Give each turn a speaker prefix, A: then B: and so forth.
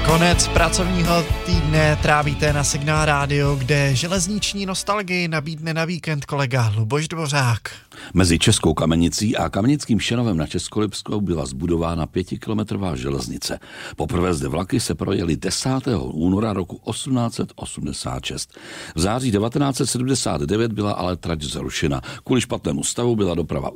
A: Konec pracovního týdne trávíte na Signál Rádio, kde železniční nostalgii nabídne na víkend kolega Luboš Dvořák.
B: Mezi Českou Kamenicí a Kamenickým Šenovem na Českolipskou byla zbudována 5kilometrová železnice. Poprvé zde vlaky se projeli 10. února roku 1886. V září 1979 byla ale trať zrušena. Kvůli špatnému stavu byla doprava